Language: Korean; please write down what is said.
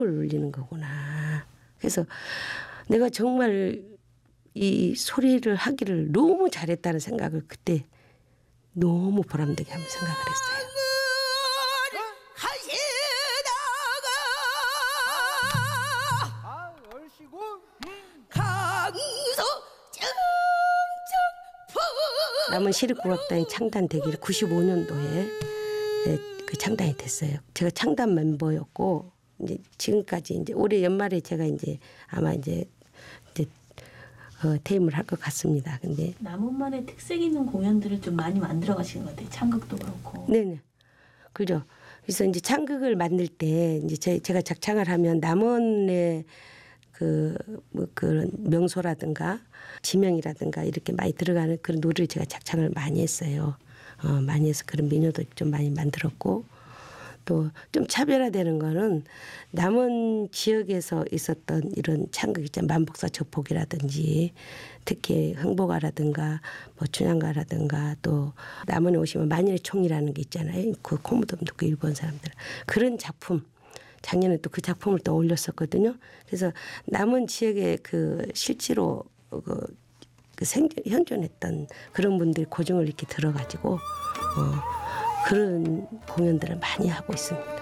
울리는 거구나. 그래서 내가 정말 이 소리를 하기를 너무 잘했다는 생각을 그때 너무 보람되게 한번 생각을 했어요. 남원 시립국악단이 창단되기를 95년도에 그 창단이 됐어요. 제가 창단 멤버였고 이제 지금까지 이제 올해 연말에 제가 이제 아마 이제 퇴임을 할 것 같습니다. 근데 남원만의 특색 있는 공연들을 좀 많이 만들어 가시는 것 같아요. 창극도 그렇고. 네네. 그죠. 그래서 이제 창극을 만들 때 이제 제가 작창을 하면 남원의 그런 명소라든가 지명이라든가 이렇게 많이 들어가는 그런 노래를 제가 작창을 많이 했어요. 많이 해서 그런 민요도 좀 많이 만들었고 또 좀 차별화되는 거는 남원 지역에서 있었던 이런 창극 있잖아요. 만복사 조폭이라든지 특히 흥보가라든가 뭐 춘향가라든가 또 남원에 오시면 만일의 총이라는 게 있잖아요. 그 코모도 듣고 일본 사람들 그런 작품 작년에 또 그 작품을 또 올렸었거든요. 그래서 남원 지역에 그 실제로 현존했던 그런 분들이 고증을 이렇게 들어가지고 그런 공연들을 많이 하고 있습니다.